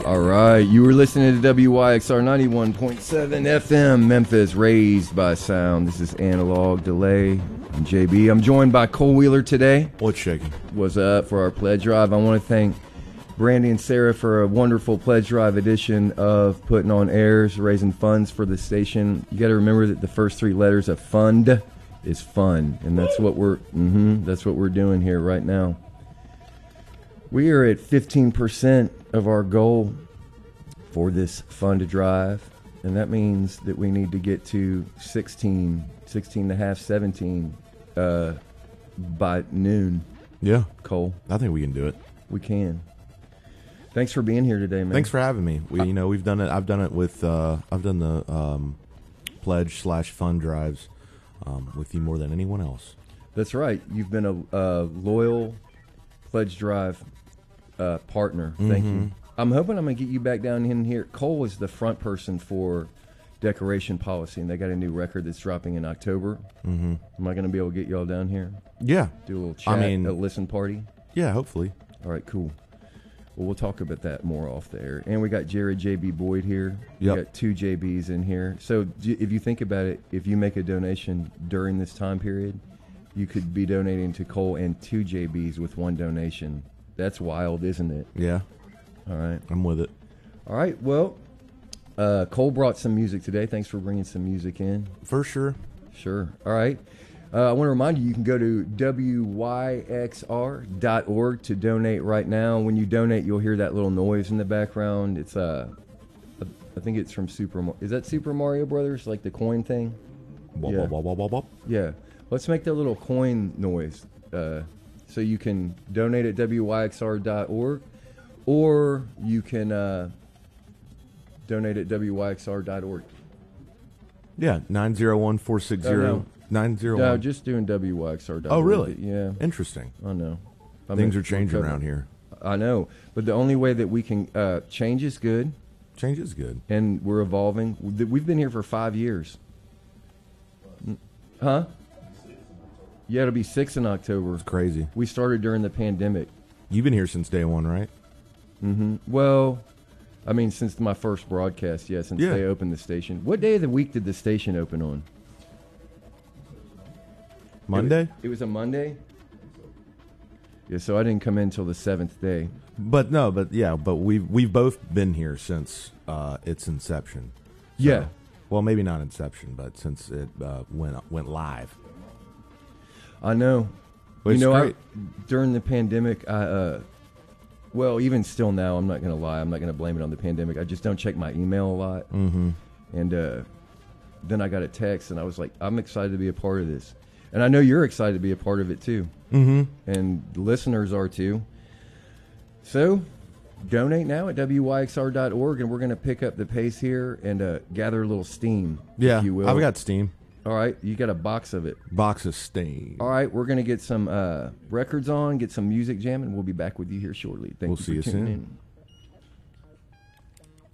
All right, you were listening to WYXR 91.7 FM, Memphis, raised by sound. This is Analog Delay. I'm JB. I'm joined by Cole Wheeler today. What's shaking? What's up for our pledge drive? I want to thank Brandy and Sarah for a wonderful pledge drive edition of Putting on Airs, raising funds for the station. You got to remember that the first three letters of fund is fun, and that's what we're doing here right now. We are at 15% of our goal for this fund drive, and that means that we need to get to 16 and a half, 17 by noon. Yeah. Cole, I think we can do it. we can. Thanks for being here today, man. Thanks for having me. We've done it. I've done it with. I've done the pledge/fund drives with you more than anyone else. That's right. You've been a loyal pledge drive partner. Thank you. I'm hoping I'm going to get you back down in here. Cole is the front person for Decoration Policy, and they got a new record that's dropping in October. Am I going to be able to get y'all down here? Yeah. Do a little chat, a listen party? Yeah, hopefully. All right, cool. Well, we'll talk about that more off the air. And we got Jared JB Boyd here. Yep. We got two JBs in here. So if you think about it, if you make a donation during this time period, you could be donating to Cole and two JBs with one donation. That's wild, isn't it? Yeah. All right. I'm with it. All right. Well, Cole brought some music today. Thanks for bringing some music in. For sure. Sure. All right. I want to remind you can go to wyxr.org to donate right now. When you donate, you'll hear that little noise in the background. It's I think it's from is that Super Mario Brothers, like the coin thing? Wop, Yeah. wop, wop, wop, wop. Yeah. Let's make that little coin noise. So you can donate at wyxr.org, or you can donate at wyxr.org. Yeah, 901-460. 901. No, just doing wyxr.org. Oh, really? Yeah. Interesting. I know. Things are changing around here. I know. But the only way that we can change is good. Change is good. And we're evolving. We've been here for 5 years. Huh? Yeah, it'll be 6 in October. It's crazy. We started during the pandemic. You've been here since day one, right? Well, I mean, since my first broadcast, yeah, since they opened the station. What day of the week did the station open on? Monday? It was a Monday? Yeah, so I didn't come in until the 7th day. But we've both been here since its inception. So, Yeah. Well, maybe not inception, but since it went live. I know. Which is great. During the pandemic, well, even still now, I'm not going to lie. I'm not going to blame it on the pandemic. I just don't check my email a lot. And then I got a text, and I was like, I'm excited to be a part of this. And I know you're excited to be a part of it, too. And the listeners are, too. So, donate now at wyxr.org, and we're going to pick up the pace here and gather a little steam, if you will. I've got steam. All right, you got a box of it. Box of steam. All right, we're going to get some records on, get some music jamming. We'll be back with you here shortly. Thank you for tuning in.